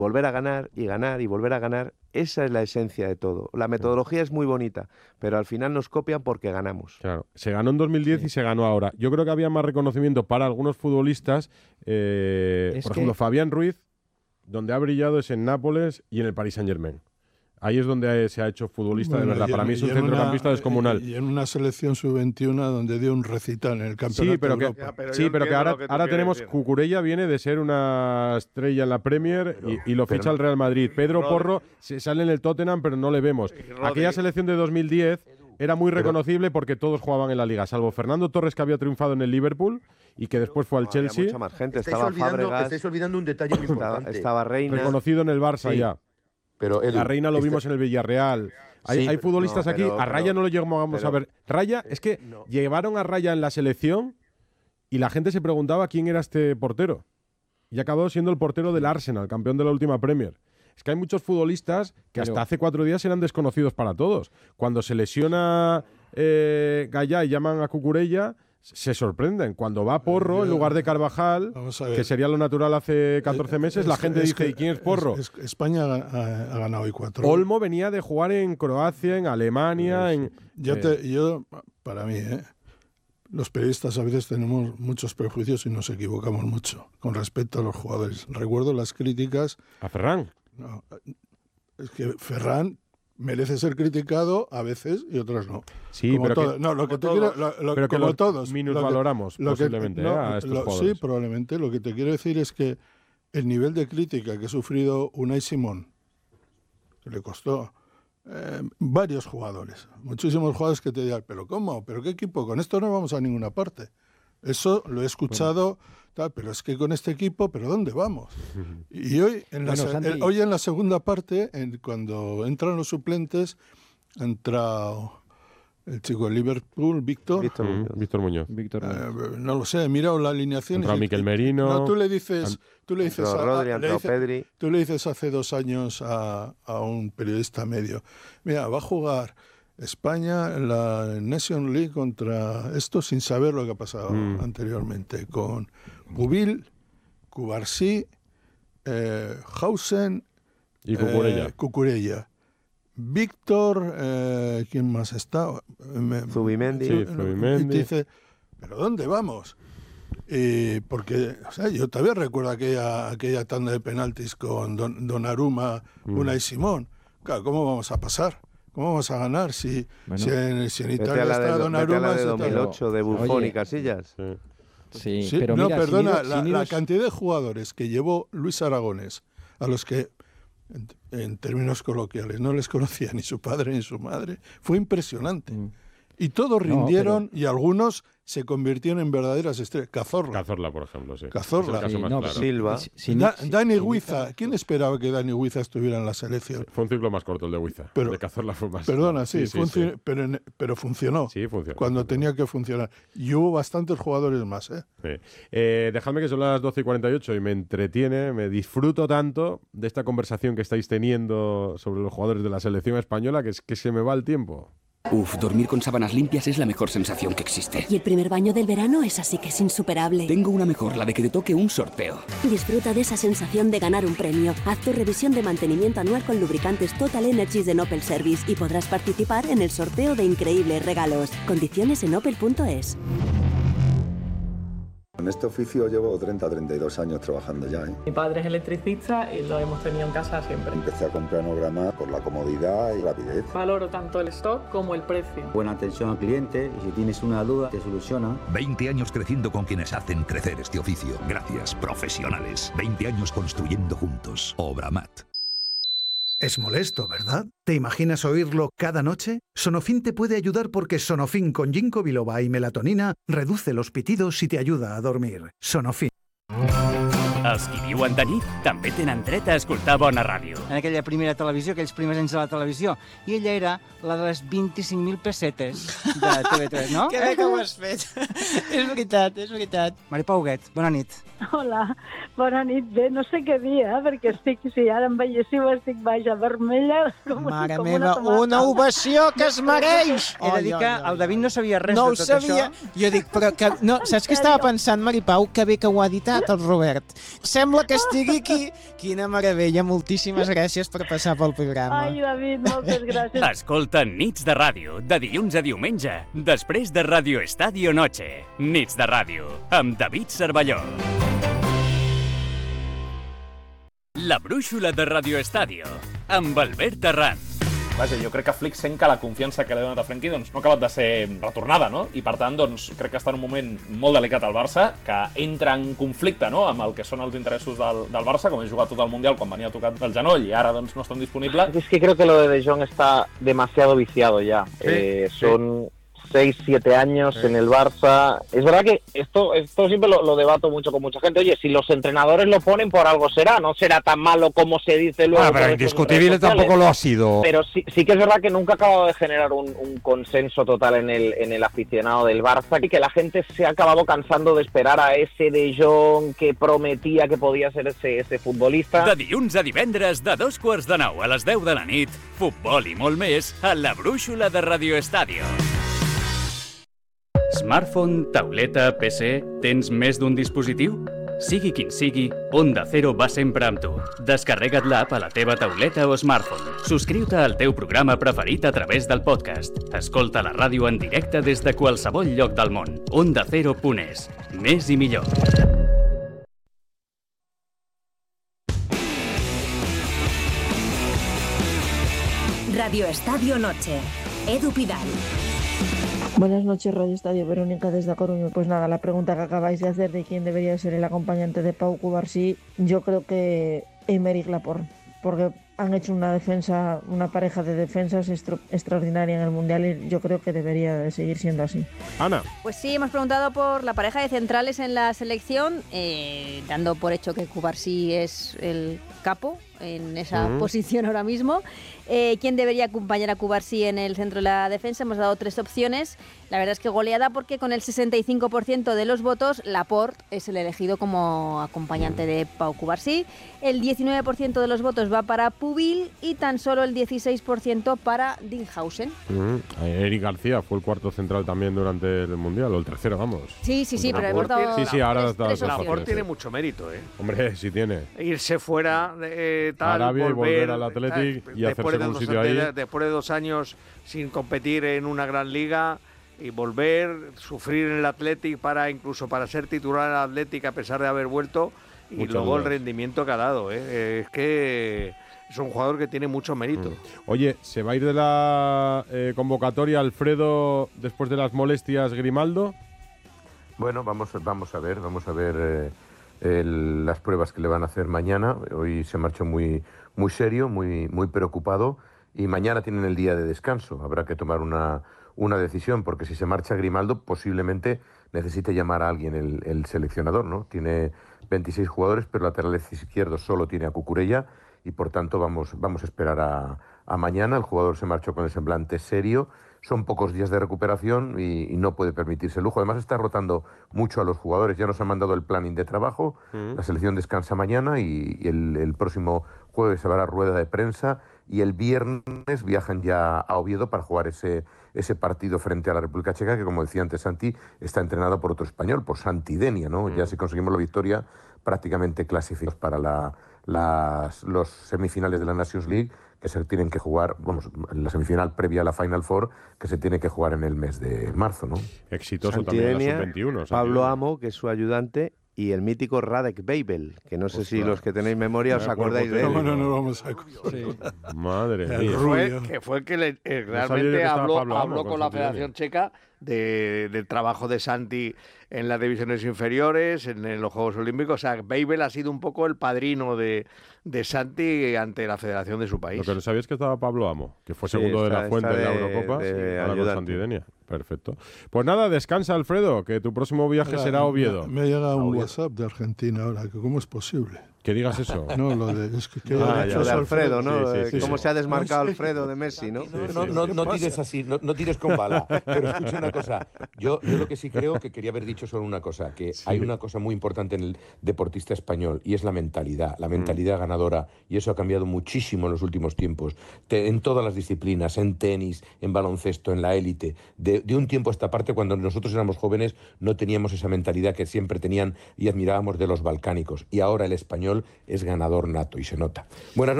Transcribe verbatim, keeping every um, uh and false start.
volver a ganar y ganar y volver a ganar, esa es la esencia de todo. La metodología es muy bonita, pero al final nos copian porque ganamos. Claro, se ganó en dos mil diez sí. y se ganó ahora. Yo creo que había más reconocimiento para algunos futbolistas. Eh, por ejemplo, que... Fabián Ruiz, donde ha brillado es en Nápoles y en el Paris Saint-Germain. Ahí es donde se ha hecho futbolista bueno, de verdad. En, Para mí es un centrocampista una, descomunal. Y en una selección sub veintiuno donde dio un recital en el campeonato sí, pero de Europa. Que, pero sí, pero que ahora, que ahora tenemos... Decir. Cucurella viene de ser una estrella en la Premier pero, y, y lo ficha pero, el Real Madrid. Pedro Rodri. Porro se sale en el Tottenham, pero no le vemos. Rodri. Aquella selección de dos mil diez era muy reconocible pero, porque todos jugaban en la Liga, salvo Fernando Torres, que había triunfado en el Liverpool y que después fue al Chelsea. Mucha más gente. Estáis estaba olvidando, Fábregas. estáis olvidando un detalle muy importante. Estaba, estaba Reina. Reconocido en el Barça sí. ya. Pero Edu, la Reina lo este... vimos en el Villarreal. Hay, sí, hay futbolistas no, pero, aquí. A Raya pero, no lo llegamos pero, a ver. Raya, es que no. llevaron a Raya en la selección y la gente se preguntaba quién era este portero. Y acabó siendo el portero del Arsenal, campeón de la última Premier. Es que hay muchos futbolistas que pero, hasta hace cuatro días eran desconocidos para todos. Cuando se lesiona eh, Gallá y llaman a Cucurella, se sorprenden. Cuando va Porro, Yo, en lugar de Carvajal, que sería lo natural hace catorce meses, es, la gente dice, ¿y quién es Porro? Es, es, España ha, ha ganado hoy cuatro. Olmo venía de jugar en Croacia, en Alemania, en... Yo, te, yo para mí, ¿eh? los periodistas a veces tenemos muchos prejuicios y nos equivocamos mucho con respecto a los jugadores. Recuerdo las críticas... ¿A Ferran? No, es que Ferran... merece ser criticado a veces y otras no. Sí, como pero todo. que, no, lo que te quiero, lo, lo, pero que como los todos minusvaloramos lo que, posiblemente lo que, ¿eh? no, a estos lo, jugadores. Sí, probablemente. Lo que te quiero decir es que el nivel de crítica que ha sufrido Unai Simón, que le costó eh, varios jugadores, muchísimos jugadores que te dirán, ¿pero cómo? ¿Pero qué equipo? Con esto no vamos a ninguna parte. Eso lo he escuchado, bueno. tal, pero es que con este equipo, ¿pero dónde vamos? Y hoy en la, bueno, el, hoy en la segunda parte, en, cuando entran los suplentes, entra el chico de Liverpool, Víctor. Víctor Muñoz. Mm, Víctor Muñoz. Víctor Muñoz. Eh, no lo sé, he mirado la alineación. Entra Miquel Merino. No, tú le dices, tú le dices, a, Rodri, le dices Pedri. Tú le dices hace dos años a, a un periodista medio, mira, va a jugar España en la Nation League contra esto sin saber lo que ha pasado mm. anteriormente, con Bubil, Cubarsí, eh, Hausen y Cucurella. Eh, Cucurella. Víctor, eh, ¿quién más está? Me, Zubimendi. Sí, Zubimendi. Y te dice, ¿pero dónde vamos? Y porque, o sea, yo todavía recuerdo aquella, aquella tanda de penaltis con Don, Donnarumma, mm. Unai Simón. Claro, ¿cómo vamos a pasar? ¿Cómo vamos a ganar si, bueno, si, en, si en Italia está Donnarumma? Vete a la de dos mil ocho de Buffon Oye, y Casillas. Sí, sí, sí pero no, mira, perdona, sin iros, la, sin iros... la cantidad de jugadores que llevó Luis Aragonés, a los que, en, en términos coloquiales, no les conocía ni su padre ni su madre, fue impresionante. Mm. Y todos rindieron, no, pero... y algunos se convirtieron en verdaderas estrellas. Cazorla. Cazorla, por ejemplo, sí. Cazorla. Sí, no, claro. Silva. Sin, da, Dani sin, Huiza. Sin... ¿Quién esperaba que Dani Huiza estuviera en la selección? Sí, fue un ciclo más corto el de Huiza. Pero, el de Cazorla fue más... Perdona, sí, sí, func... sí. Pero, pero funcionó. Sí, funcionó. Cuando funcionó. tenía que funcionar. Y hubo bastantes jugadores más, ¿eh? Sí. eh dejadme que son las doce y cuarenta y ocho y me entretiene, me disfruto tanto de esta conversación que estáis teniendo sobre los jugadores de la selección española que es que se me va el tiempo. Uf, dormir con sábanas limpias es la mejor sensación que existe. Y el primer baño del verano es así que es insuperable. Tengo una mejor, la de que te toque un sorteo. Disfruta de esa sensación de ganar un premio. Haz tu revisión de mantenimiento anual con lubricantes Total Energies de Opel Service y podrás participar en el sorteo de increíbles regalos. Condiciones en opel punto es. En este oficio llevo treinta a treinta y dos años trabajando ya, ¿eh? Mi padre es electricista y lo hemos tenido en casa siempre. Empecé a comprar Nogramat por la comodidad y rapidez. Valoro tanto el stock como el precio. Buena atención al cliente y si tienes una duda te soluciona. veinte años creciendo con quienes hacen crecer este oficio. Gracias, profesionales. veinte años construyendo juntos. Obramat. Es molesto, ¿verdad? ¿Te imaginas oírlo cada noche? Sonofin te puede ayudar porque Sonofin con ginkgo biloba y melatonina reduce los pitidos y te ayuda a dormir. Sonofin. Els qui viuen de nit també tenen dret a escoltar bona ràdio. En aquella primera televisió, aquells primers anys de la televisió, i ella era la de les vint-i-cinc mil pessetes de T V tres, no? Que bé que ho has fet. És veritat, és veritat. Mari Pauguet, bona nit. Hola, bona nit. Bé, no sé què dir, eh? Perquè estic, si ara em veiéssiu, estic vaja vermella. Com, Mare com meva, una, una ovació que es mereix! He de dir que el David no sabia res no de tot sabia. això. Jo dic, però que... No, saps què estava pensant, Maripau? Que bé que ho ha editat el Robert. Sembla que estigui aquí. Quina meravella, moltíssimes gràcies per passar pel programa. Ai, David, moltes gràcies. Escolta Nits de Ràdio, de dilluns a diumenge, després de Radio Estadio Noche. Nits de Ràdio, amb David Cervelló. La brúixola de Radio Estadio, amb Albert Terran. Vaja, jo crec que Flick sent que la confiança que li ha donat a Frenkie doncs, no ha acabat de ser retornada, no? I per tant, doncs, crec que està en un moment molt delicat al Barça, que entra en conflicte, no?, amb el que són els interessos del, del Barça, com he jugat tot el Mundial quan venia tocat del genoll i ara doncs, no està disponible. Es que creo que lo de De Jong está demasiado viciado ya. Sí, eh, son... Sí. seis, siete años sí. en el Barça. Es verdad que esto, esto siempre lo, lo debato mucho con mucha gente. Oye, si los entrenadores lo ponen, por algo será. No será tan malo como se dice luego. Ah, pero indiscutible tampoco lo ha sido. Pero sí, sí que es verdad que nunca ha acabado de generar un, un consenso total en el, en el aficionado del Barça y que la gente se ha acabado cansando de esperar a ese De Jong que prometía que podía ser ese, ese futbolista. De dilluns a divendres, de dos quarts de nou a les deu de la nit, futbol i molt més a la brúixola de Radio Estadio. Smartphone, tauleta, P C... Tens més d'un dispositiu? Sigui quin sigui, Onda Cero va sempre amb tu. Descarrega't l'app a la teva tauleta o smartphone. Subscriu-te al teu programa preferit a través del podcast. Escolta la ràdio en directe des de qualsevol lloc del món. Onda Cero punt es. Més i millor. Radio Estadio Noche. Edu Pidal. Buenas noches, Radio Estadio, Verónica desde Coruña. Pues nada, la pregunta que acabáis de hacer de quién debería ser el acompañante de Pau Cubarsí, yo creo que Aymeric Laporte, porque han hecho una defensa, una pareja de defensas extra, extraordinaria en el Mundial y yo creo que debería de seguir siendo así. Ana. Pues sí, hemos preguntado por la pareja de centrales en la selección, eh, dando por hecho que Cubarsí es el capo en esa uh-huh. posición ahora mismo. Eh, ¿Quién debería acompañar a Cubarsí en el centro de la defensa? Hemos dado tres opciones. La verdad es que goleada porque con el sesenta y cinco por ciento de los votos, Laporte es el elegido como acompañante de Pau Cubarsí. El diecinueve por ciento de los votos va para Pubil y tan solo el dieciséis por ciento para Dinghausen. Uh-huh. Eric García fue el cuarto central también durante el Mundial, o el tercero, vamos. Sí, sí, sí, pero hemos dado... Sí, sí, ahora tres, tres Laporte tiene mucho mérito, ¿eh? Hombre, sí tiene. Irse fuera de tal, Arabia volver, y volver al Athletic tal, y hacerse un sitio ahí. Después de dos años sin competir en una gran liga y volver, sufrir en el Athletic para incluso para ser titular en el Athletic a pesar de haber vuelto y Muchas luego dudas. El rendimiento que ha dado, ¿eh? Es que es un jugador que tiene mucho mérito. Mm. Oye, ¿se va a ir de la eh, convocatoria Alfredo después de las molestias Grimaldo? Bueno, vamos, vamos a ver, vamos a ver eh, el, las pruebas que le van a hacer mañana. Hoy se marchó muy, muy serio, muy, muy preocupado y mañana tienen el día de descanso. Habrá que tomar una, una decisión porque si se marcha Grimaldo posiblemente necesite llamar a alguien el, el seleccionador, ¿no? Tiene veintiséis jugadores, pero lateral izquierdo solo tiene a Cucurella y por tanto vamos, vamos a esperar a, a mañana. El jugador se marchó con el semblante serio. Son pocos días de recuperación y, y no puede permitirse el lujo. Además está rotando mucho a los jugadores. Ya nos han mandado el planning de trabajo. Mm. La selección descansa mañana y, y el, el próximo jueves se habrá rueda de prensa y el viernes viajan ya a Oviedo para jugar ese, ese partido frente a la República Checa que, como decía antes Santi, está entrenado por otro español, por Santi Denia, ¿no? Mm. Ya si conseguimos la victoria prácticamente clasificados para la, las, los semifinales de la Nations League que se tienen que jugar, vamos, la semifinal previa a la Final Four, que se tiene que jugar en el mes de marzo, ¿no? Exitoso Santidenia, también en la sub veintiuno. Pablo Amo, que es su ayudante, y el mítico Radek Babel, que no sé Ostras. si los que tenéis memoria os acordáis de él. No, no, no vamos a sí. Madre mía. Que fue, que fue el que le, eh, realmente no habló, habló Amo, con, con la Federación Checa de, del trabajo de Santi en las divisiones inferiores, en, en los Juegos Olímpicos. O sea, Babel ha sido un poco el padrino de, de Santi ante la federación de su país. Lo que no sabía es que estaba Pablo Amo, que fue sí, segundo está, de la Fuente de, en la Eurocopa, de, de ahora con Santi Denia. Perfecto. Pues nada, descansa Alfredo, que tu próximo viaje Mira, será a Oviedo. Me, me ha llegado un WhatsApp de Argentina ahora, que ¿cómo es posible? Que digas eso. No, lo de, es que, que ah, ya, de Alfredo, ¿no? Sí, sí, sí, Cómo sí. se ha desmarcado Alfredo de Messi, ¿no? Sí, sí, no, no, no tires así, no, no tires con bala. Pero escucha una cosa, yo, yo lo que sí creo que quería haber dicho dicho solo una cosa, que sí. hay una cosa muy importante en el deportista español y es la mentalidad, la mentalidad mm. ganadora, y eso ha cambiado muchísimo en los últimos tiempos, Te, en todas las disciplinas, en tenis, en baloncesto, en la élite. De, de un tiempo a esta parte, cuando nosotros éramos jóvenes, no teníamos esa mentalidad que siempre tenían y admirábamos de los balcánicos, y ahora el español es ganador nato y se nota. Buenas noches.